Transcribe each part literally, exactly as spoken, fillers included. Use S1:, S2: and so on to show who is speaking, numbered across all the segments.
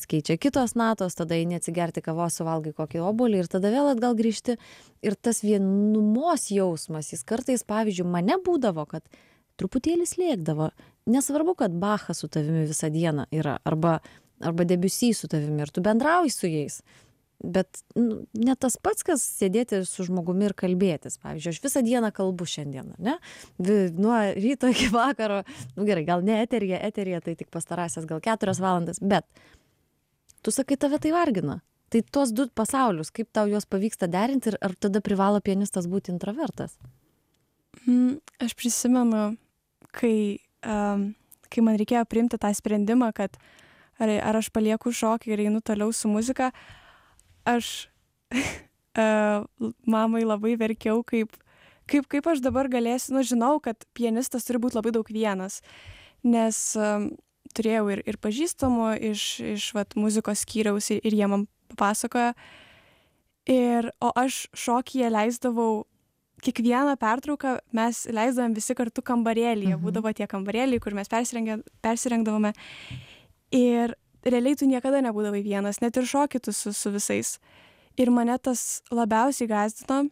S1: pasikeičia kitos natos, tada eini atsigerti kavos, suvalgai kokį obuolį ir tada vėl atgal grįžti. Ir tas vienumos jausmas, jis kartais, pavyzdžiui, mane būdavo, kad truputėlį slėgdavo. Nesvarbu, kad Bachas su tavimi visą dieną yra, arba, arba Debussy su tavimi ir tu bendrauji su jais. Bet nu, ne tas pats, kas sėdėti su žmogumi ir kalbėtis. Pavyzdžiui, aš visą dieną kalbu šiandieną, ne? Vi- Nuo ryto iki vakaro, nu gerai, gal ne eteryje, eteryje tai tik pastarąsias gal keturias valandas, bet tu sakai, tave tai vargina. Tai tuos du pasaulius, kaip tau juos pavyksta derinti ir ar tada privalo pianistas būti introvertas?
S2: Mm, aš prisimenu, kai, um, kai man reikėjo priimti tą sprendimą, kad ar, ar aš palieku šokį ir einu toliau su muzika, aš uh, mamai labai verkiau, kaip, kaip, kaip aš dabar galėsiu, nu žinau, kad pianistas turi būti labai daug vienas, nes um, turėjau ir, ir pažįstamų iš, iš vat, muzikos skyriaus ir, ir jie man papasakojo. Ir, o aš šokyje leisdavau, kiekvieną pertrauką mes leisdavom visi kartu kambarėlyje,
S1: Mhm.
S2: būdavo tie kambarėliai, kur mes persirengė- persirengdavome. Ir realiai tu niekada nebūdavai vienas, net ir šoki tu su, su visais. Ir mane tas labiausiai gąsdino.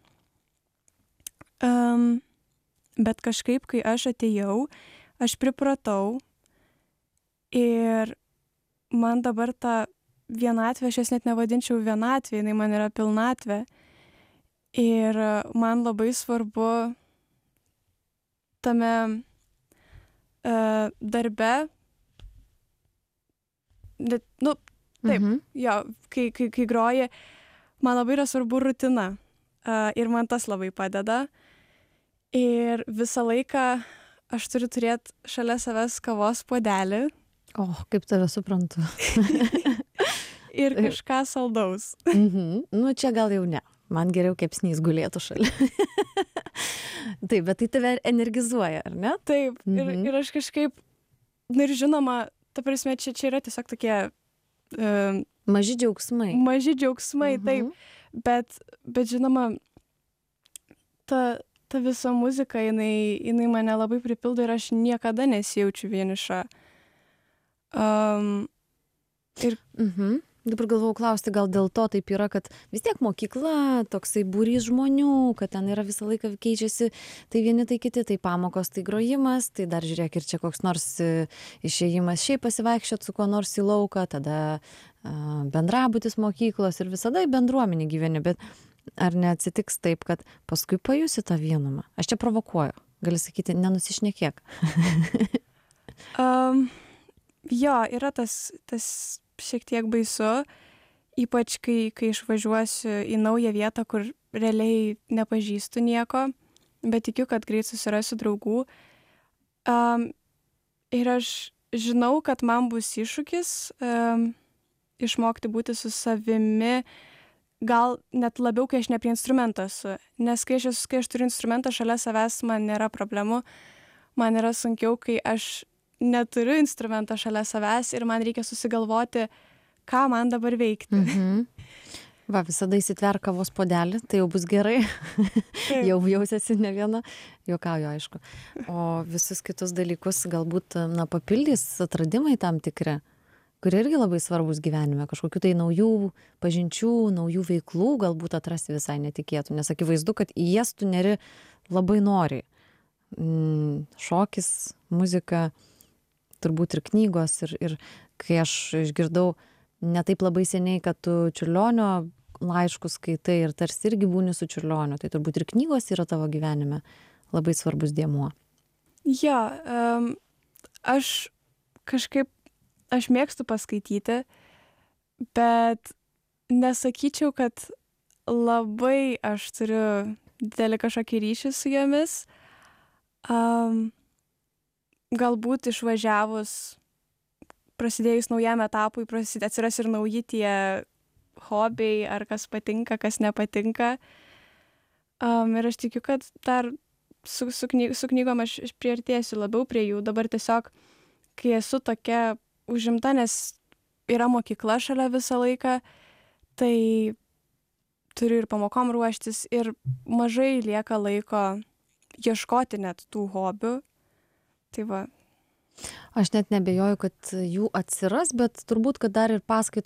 S2: Um, bet kažkaip, kai aš atėjau, aš pripratau ir man dabar ta vienatvė, aš jas net nevadinčiau vienatvė, jinai man yra pilnatvė. Ir man labai svarbu tame uh, darbe, net, nu, taip,
S1: Mhm.
S2: jo, kai, kai, kai groji, man labai yra svarbu rutina. Uh, ir man tas labai padeda. Ir visą laiką aš turiu turėti šalia savęs kavos puodelį
S1: O, kaip tave suprantu.
S2: ir kažką saldaus.
S1: Mhm. Nu, čia gal jau ne. Man geriau kepsnys gulėtų šalia. Taip, bet tai tave energizuoja, ar ne?
S2: Taip, ir,
S1: Mhm.
S2: ir aš kažkaip, na ir žinoma, ta prasme, čia, čia yra tiesiog tokie uh,
S1: Maži džiaugsmai.
S2: maži džiaugsmai,
S1: Mhm.
S2: taip, bet, bet žinoma, ta, ta visa muzika, jinai, jinai mane labai pripildo ir aš niekada nesijaučiu vieniša. Um, ir
S1: Mhm. Dabar galvau klausti, gal dėl to taip yra, kad vis tiek mokykla, toksai būrys žmonių, kad ten yra visą laiką keičiasi, tai vieni, tai kiti, tai pamokos, tai grojimas, tai dar žiūrėk ir čia koks nors e, išėjimas šiaip pasivaikščiot su kuo nors į lauką, tada a, bendrabutis mokyklos ir visada į bendruomenį gyveni, bet ar neatsitiks taip, kad paskui pajusi tą vienumą? Aš čia provokuoju, gali sakyti, nenusišnekėk.
S2: um, jo, yra tas, tas šiek tiek baisu, ypač kai, kai išvažiuosiu į naują vietą, kur realiai nepažįstu nieko, bet tikiu, kad greit susirasiu draugų. Um, ir aš žinau, kad man bus iššūkis um, išmokti būti su savimi, gal net labiau, kai aš ne prie instrumento esu. Nes kai aš, esu, kai aš turiu instrumentą šalia savęs, man nėra problemų. Man yra sunkiau, kai aš neturiu instrumento šalia savęs ir man reikia susigalvoti, ką man dabar veikti.
S1: Mhm. Va, visada įsitverk kavos puodelį, tai jau bus gerai.
S2: Taip.
S1: Jau jausiasi ne viena, juokauju aišku. O visus kitus dalykus galbūt na, papildys atradimai tam tikri, kurie irgi labai svarbus gyvenime, kažkokių tai naujų pažinčių, naujų veiklų galbūt atrasti visai netikėtų, nes akivaizdu, kad į jas tu neri labai nori. Mm, šokis, muzika, turbūt ir knygos, ir, ir kai aš išgirdau ne taip labai seniai, kad tu Čiurlionio laiškus skaitai ir tarsi irgi būni su Čiurlioniu, tai turbūt ir knygos yra tavo gyvenime labai svarbus dėmuo.
S2: Jo, um, aš kažkaip, aš mėgstu paskaityti, bet nesakyčiau, kad labai aš turiu didelį kažkokį ryšį su jomis. Um, galbūt išvažiavus, prasidėjus naujam etapui, prasid, atsiras ir nauji tie hobiai, ar kas patinka, kas nepatinka. Um, ir aš tikiu, kad dar su, su, kny, su knygom aš, aš priartėsiu labiau prie jų. Dabar tiesiog, kai esu tokia užimta, nes yra mokykla šalia visą laiką, tai turiu ir pamokom ruoštis ir mažai lieka laiko ieškoti net tų hobių. Tai va.
S1: Aš net nebejoju, kad jų atsiras, bet turbūt, kad dar ir paskaitos